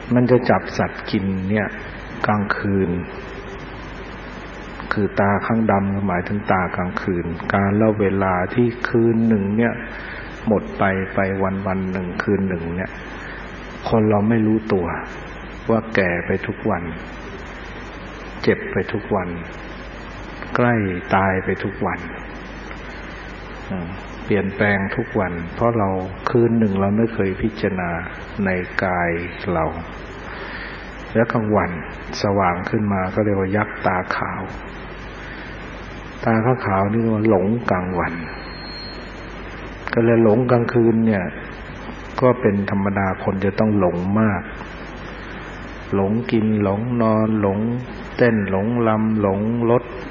มันจะจับสัตว์กินเนี่ยกลางคืนคือตาข้างดำหมายถึงตากลางคืนการละเวลาที่คืนหนึ่งเนี่ยหมดไปวันหนึ่งคืนหนึ่งเนี่ยคนเราไม่รู้ตัวว่าแก่ไปทุกวันเจ็บไปทุกวันใกล้ตายไปทุกวันเปลี่ยนแปลงทุกวันเพราะเราคืนหนึ่งเราไม่เคยพิจารณาในกายเราแล้วกลางวันสว่างขึ้นมาก็เรียกว่ายักษ์ตาขาวตาขาวนี่ว่าหลงกลางวันก็เลยหลงกลางคืนเนี่ยก็เป็นธรรมดาคนจะต้องหลงมากหลงกินหลงนอนหลงเต้นหลงรำหลงรถ